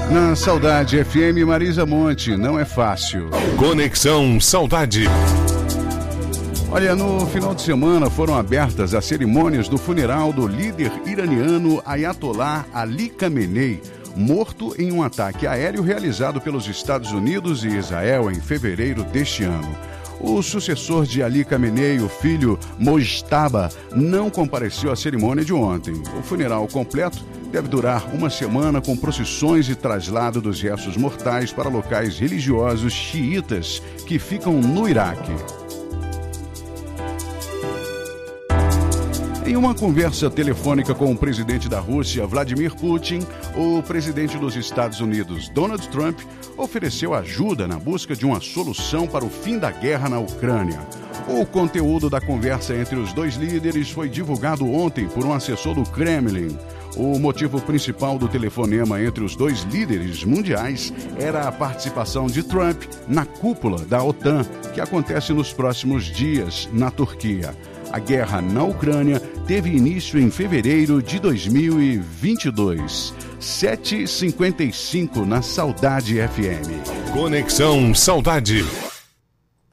Na Saudade FM, Marisa Monte, não é fácil. Conexão Saudade. Olha, no final de semana foram abertas as cerimônias do funeral do líder iraniano Ayatollah Ali Khamenei, morto em um ataque aéreo realizado pelos Estados Unidos e Israel em fevereiro deste ano. O sucessor de Ali Khamenei, o filho Mojtaba, não compareceu à cerimônia de ontem. O funeral completo deve durar uma semana com procissões e traslado dos restos mortais para locais religiosos xiitas que ficam no Iraque. Em uma conversa telefônica com o presidente da Rússia, Vladimir Putin, o presidente dos Estados Unidos, Donald Trump, ofereceu ajuda na busca de uma solução para o fim da guerra na Ucrânia. O conteúdo da conversa entre os dois líderes foi divulgado ontem por um assessor do Kremlin. O motivo principal do telefonema entre os dois líderes mundiais era a participação de Trump na cúpula da OTAN, que acontece nos próximos dias na Turquia. A guerra na Ucrânia teve início em fevereiro de 2022. 7h55 na Saudade FM. Conexão Saudade.